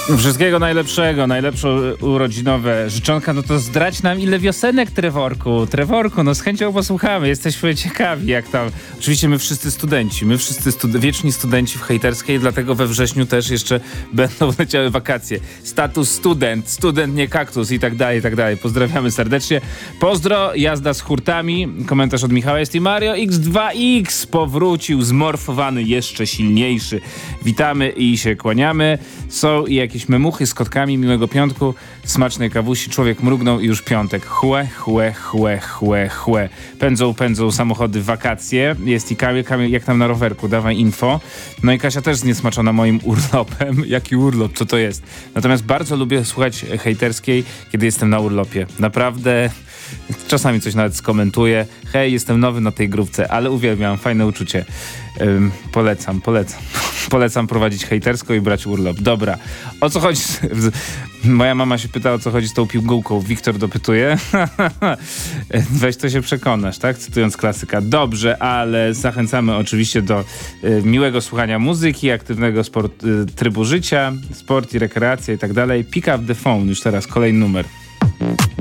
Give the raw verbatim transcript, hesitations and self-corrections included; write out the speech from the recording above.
Wszystkiego najlepszego, najlepsze urodzinowe życzonka. No to zdrać nam, ile wiosenek, Trevorku. Trevorku, no z chęcią posłuchamy. Jesteśmy ciekawi, jak tam. Oczywiście my wszyscy studenci, my wszyscy stud- wieczni studenci w hejterskiej, dlatego we wrześniu też jeszcze będą leciały wakacje. Status student, student nie kaktus i tak dalej, i tak dalej. Pozdrawiamy serdecznie. Pozdro, jazda z hurtami. Komentarz od Michała jest i Mario X dwa X powrócił, zmorfowany, jeszcze silniejszy. Witamy i się kłaniamy. Są i jakieś memuchy z kotkami, miłego piątku, smacznej kawusi, człowiek mrugnął i już piątek. Chłe, chłe, chłe, chłe, chłe. Pędzą, pędzą samochody w wakacje. Jest i Kamil, Kamil, jak tam na rowerku, dawaj info. No i Kasia też zniesmaczona moim urlopem. Jaki urlop, co to jest? Natomiast bardzo lubię słuchać hejterskiej, kiedy jestem na urlopie. Naprawdę... Czasami coś nawet skomentuję. Hej, jestem nowy na tej grupce, ale uwielbiam, fajne uczucie. Ym, polecam, polecam. Polecam prowadzić hejtersko i brać urlop. Dobra, o co chodzi? Moja mama się pyta, o co chodzi z tą pigułką. Wiktor dopytuje. Weź to się przekonasz, tak? Cytując klasyka. Dobrze, ale zachęcamy oczywiście do y, miłego słuchania muzyki, aktywnego sport, y, trybu życia, sport i rekreacja i tak dalej. Pick up the phone, już teraz kolejny numer.